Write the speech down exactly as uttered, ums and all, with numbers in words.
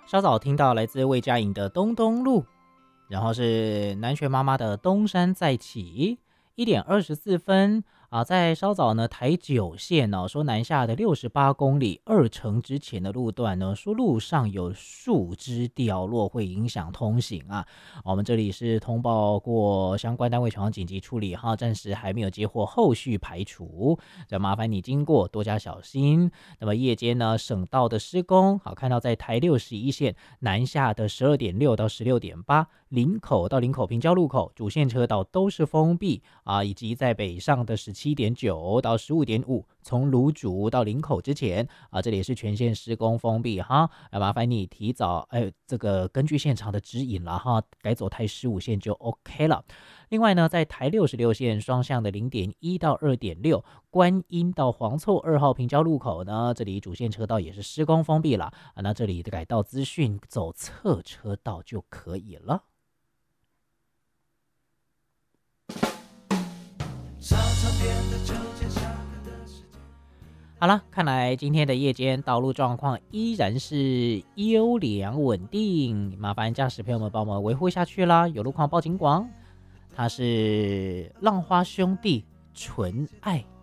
稍早听到来自魏佳颖的东东路，然后是南拳妈妈的东山再起，一点二十四分啊。在稍早呢，台九线呢、哦、说南下的六十八公里二城之前的路段呢，说路上有树枝掉落，会影响通行啊。我们这里是通报过相关单位前往紧急处理哈，暂时还没有接获后续排除，再麻烦你经过多加小心。那么夜间呢，省道的施工，好看到在台六十一线南下的十二点六到十六点八，林口到林口平交路口主线车道都是封闭啊，以及在北上的十七点九到十五点五，从芦竹到林口之前啊，这里也是全线施工封闭哈，啊、麻烦你提早哎，这个根据现场的指引了哈，改走台十五线就 OK 了。另外呢，在台六十六线双向的零点一到二点六，观音到黄厝二号平交路口呢，这里主线车道也是施工封闭了啊。那这里的改道资讯走侧车道就可以了。好了，看来今天的夜间道路状况依然是优良稳定，麻烦驾驶朋友们帮我们维护下去啦。有路况报警广，它是浪花兄弟纯爱。